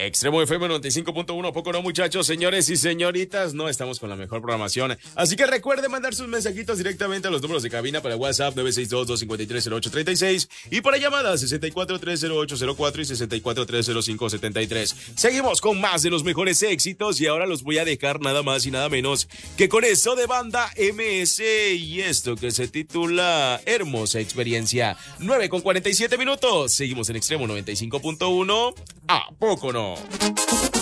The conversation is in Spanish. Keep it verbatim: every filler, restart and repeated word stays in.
Extremo F M noventa y cinco punto uno, poco no, muchachos, señores y señoritas, no estamos con la mejor programación, así que recuerde mandar sus mensajitos directamente a los números de cabina para WhatsApp nueve seis dos, dos cinco tres, cero ocho tres seis y para llamadas sesenta y cuatro, tres cero ocho cero cuatro y sesenta y cuatro, tres cero cinco setenta y tres. Seguimos con más de los mejores éxitos y ahora los voy a dejar nada más y nada menos que con eso de Banda M S y esto que se titula Hermosa Experiencia. nueve con cuarenta y siete minutos, seguimos en Extremo noventa y cinco punto uno, ¿a poco no?